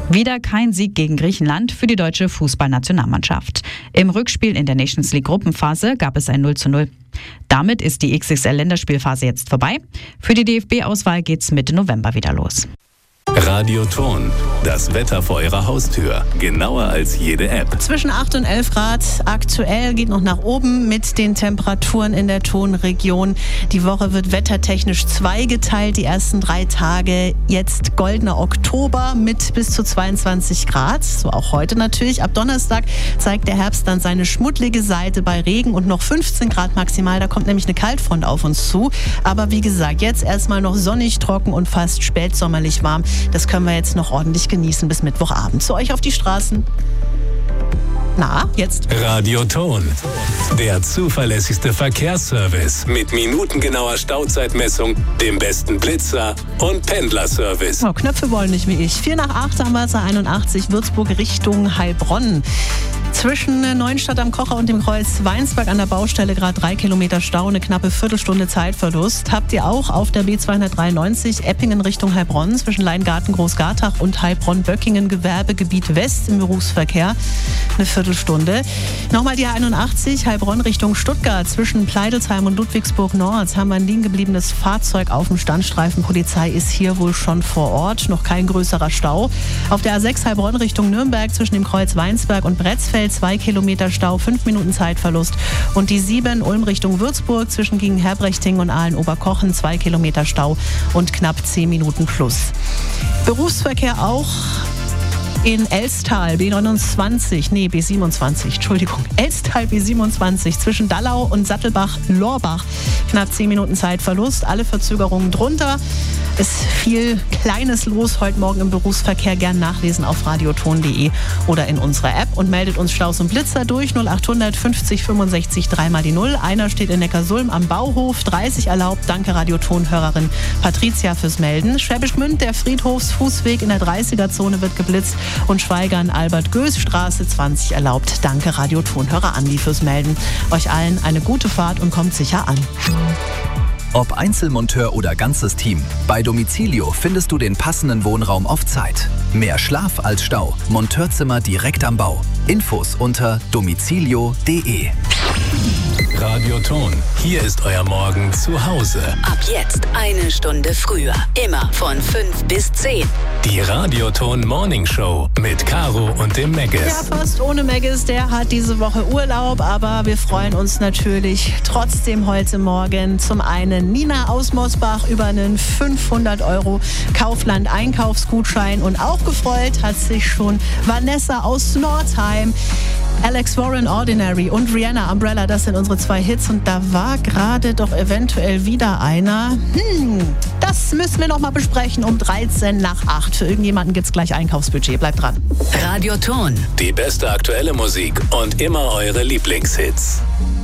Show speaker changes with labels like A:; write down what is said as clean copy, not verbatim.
A: Wieder kein Sieg gegen Griechenland für die deutsche Fußballnationalmannschaft. Im Rückspiel in der Nations League Gruppenphase gab es ein 0:0. Damit ist die XXL-Länderspielphase jetzt vorbei. Für die DFB-Auswahl geht's Mitte November wieder los.
B: Radioton, das Wetter vor Ihrer Haustür. Genauer als jede App.
C: Zwischen 8 und 11 Grad. Aktuell geht noch nach oben mit den Temperaturen in der Tonregion. Die Woche wird wettertechnisch zweigeteilt. Die ersten 3 Tage jetzt goldener Oktober mit bis zu 22 Grad. So auch heute natürlich. Ab Donnerstag zeigt der Herbst dann seine schmuddlige Seite bei Regen und noch 15 Grad maximal. Da kommt nämlich eine Kaltfront auf uns zu. Aber wie gesagt, jetzt erstmal noch sonnig, trocken und fast spätsommerlich warm. Das können wir jetzt noch ordentlich genießen bis Mittwochabend. Zu euch auf die Straßen. Na, jetzt?
B: Radioton, der zuverlässigste Verkehrsservice mit minutengenauer Stauzeitmessung, dem besten Blitzer und Pendlerservice.
C: Oh, Knöpfe wollen nicht wie ich. 4 nach 8 am Wasser 81 Würzburg Richtung Heilbronn. Zwischen Neuenstadt am Kocher und dem Kreuz Weinsberg an der Baustelle gerade 3 Kilometer Stau, eine knappe Viertelstunde Zeitverlust. Habt ihr auch auf der B293 Eppingen Richtung Heilbronn zwischen Leingarten Großgartach und Heilbronn-Böckingen Gewerbegebiet West im Berufsverkehr eine Viertelstunde. Nochmal die A81 Heilbronn Richtung Stuttgart zwischen Pleidelsheim und Ludwigsburg Nord haben wir ein liegen gebliebenes Fahrzeug auf dem Standstreifen. Polizei ist hier wohl schon vor Ort, noch kein größerer Stau. Auf der A6 Heilbronn Richtung Nürnberg zwischen dem Kreuz Weinsberg und Bretzfeld 2 Kilometer Stau, 5 Minuten Zeitverlust. Und die 7 Ulm Richtung Würzburg zwischen gegen Herbrechtingen und Aalen-Oberkochen 2 Kilometer Stau und knapp 10 Minuten plus. Berufsverkehr auch in Elstal, B27, Entschuldigung. Elstal B27 zwischen Dallau und Sattelbach-Lorbach. Knapp 10 Minuten Zeitverlust, alle Verzögerungen drunter. Es viel Kleines los heute Morgen im Berufsverkehr. Gern nachlesen auf radioton.de oder in unserer App und meldet uns Staus und Blitzer durch 0800 50 65 3 mal die 0. Einer steht in Neckarsulm am Bauhof, 30 erlaubt. Danke Radioton-Hörerin Patricia fürs Melden. Schwäbisch Gmünd, der Friedhofsfußweg in der 30er-Zone wird geblitzt. Und Schweigern, Albert-Goes-Straße 20 erlaubt. Danke Radioton-Hörer Andi fürs Melden. Euch allen eine gute Fahrt und kommt sicher an.
D: Ob Einzelmonteur oder ganzes Team, bei Domicilio findest du den passenden Wohnraum auf Zeit. Mehr Schlaf als Stau. Monteurzimmer direkt am Bau. Infos unter domicilio.de.
B: Radioton, hier ist euer Morgen zu Hause.
E: Ab jetzt 1 Stunde früher. Immer von 5 bis 10.
B: Die Radioton Morning Show mit Caro und dem Maggis.
C: Ja, fast ohne Maggis, der hat diese Woche Urlaub, aber wir freuen uns natürlich trotzdem heute Morgen. Zum einen Nina aus Mosbach über einen 500 € Kaufland-Einkaufsgutschein und auch gefreut hat sich schon Vanessa aus Nordheim. Alex Warren, Ordinary und Rihanna, Umbrella, das sind unsere 2 Hits und da war gerade doch eventuell wieder einer. Das müssen wir noch mal besprechen um 13 nach 8. Für irgendjemanden gibt's gleich Einkaufsbudget. Bleibt dran.
E: Radioton.
B: Die beste aktuelle Musik und immer eure Lieblingshits.